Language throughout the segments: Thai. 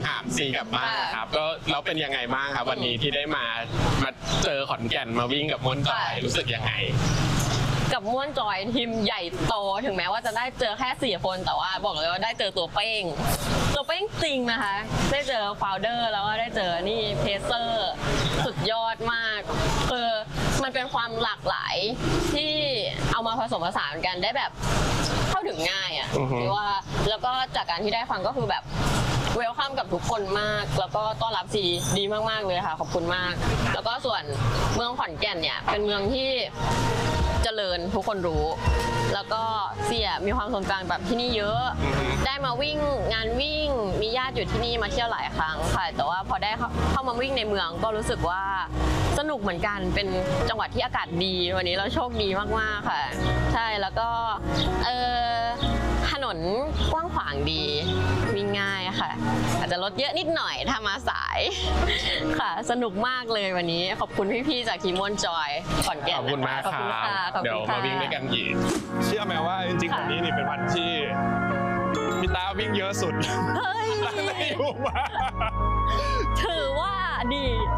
ถามซีกลับบ้านครับก็แล้วเป็นยังไงบ้างครับวันนี้ที่ได้มาเจอขอนแก่นมาวิ่งกับม่วนจอยรู้สึกยังไงกับม่วนจอยทีมใหญ่โตถึงแม้ว่าจะได้เจอแค่4 คนแต่ว่าบอกเลยว่าได้เจอตัวเป้งจริงนะคะได้เจอโฟลเดอร์แล้วก็ได้เจอนี่เพเซอร์สุดยอดมากคือมันเป็นความหลากหลายที่เอามาผสมผสานกันได้แบบเข้าถึงง่ายอ่ะที่ว่าแล้วก็จากการที่ได้ฟังก็คือแบบเวลคัมกับทุกคนมากแล้วก็ต้อนรับซีดีมากๆเลยค่ะขอบคุณมากแล้วก็ส่วนเมืองขอนแก่นเนี่ยเป็นเมืองที่เจริญทุกคนรู้แล้วก็เสียมีความทรงจำแบบที่นี่เยอะได้มาวิ่งงานวิ่งมีญาติอยู่ที่นี่มาเที่ยวหลายครั้งค่ะแต่ว่าพอได้เข้ามาวิ่งในเมืองก็รู้สึกว่าสนุกเหมือนกันเป็นจังหวัดที่อากาศดีวันนี้เราโชคดีมากๆค่ะใช่แล้วก็ถนนกว้างขวางดีวิ่งง่ายค่ะอาจจะรถเยอะนิดหน่อยถ้ามาสายค่ะสนุกมากเลยวันนี้ขอบคุณพี่ๆจากทีมม่วนจอยขอนแก่นขอบคุณมากครับเดี๋ยวมาวิ่งด้วยกันอีกเชื่อไหมว่าจริงๆวันนี้นี่เป็นวันที่พี่ตาวิ่งเยอะสุดตั้งแต่อยู่มาถือว่าดี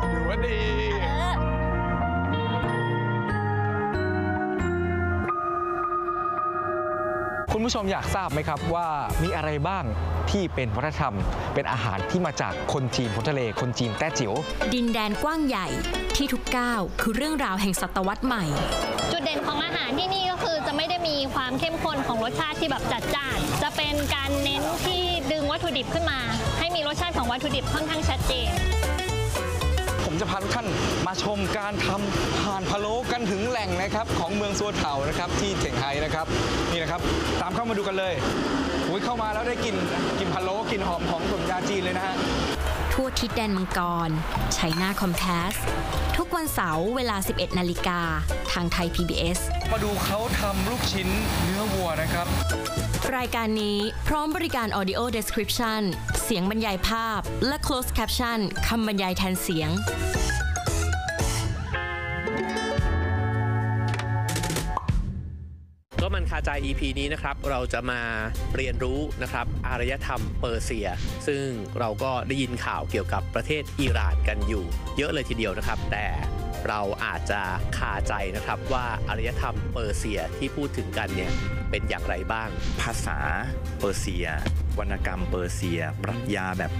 คุณผู้ชมอยากทราบไหมครับว่ามีอะไรบ้างที่เป็นวัฒนธรรมเป็นอาหารที่มาจากคนจีนพ้นทะเลคนจีนแต้จิ๋วดินแดนกว้างใหญ่ที่ทุกก้าวคือเรื่องราวแห่งศตวรรษใหม่จุดเด่นของอาหารที่นี่ก็คือจะไม่ได้มีความเข้มข้นของรสชาติที่แบบจัดจ้านจะเป็นการเน้นที่ดึงวัตถุดิบขึ้นมาให้มีรสชาติของวัตถุดิบค่อนข้างชัดเจนผมจะพาทุกท่านมาชมการทำห่านพะโล้กันถึงแหล่งนะครับของเมืองซัวเถานะครับที่เซี่ยงไฮ้นะครับนี่นะครับตามเข้ามาดูกันเลยเข้ามาแล้วได้กลิ่นพะโล้กลิ่นหอมของตุ๋นยาจีนเลยนะฮะทั่วทิศแดนมังกรชัยนาคอมแคสทุกวันเสาร์เวลา 11 นาฬิกาทางไทย PBS มาดูเขาทำลูกชิ้นเนื้อวัวนะครับรายการนี้พร้อมบริการ Audio Description เสียงบรรยายภาพและ Closed Caption คำบรรยายแทนเสียงก็มันคาใจ EP นี้นะครับเราจะมาเรียนรู้นะครับอารยธรรมเปอร์เซียซึ่งเราก็ได้ยินข่าวเกี่ยวกับประเทศอิหร่านกันอยู่เยอะเลยทีเดียวนะครับแต่เราอาจจะคาใจนะครับว่าอารยธรรมเปอร์เซียที่พูดถึงกันเนี่ยเป็นอย่างไรบ้างภาษาเปอร์เซียวรรณกรรมเปอร์เซียปรัชญาแบบ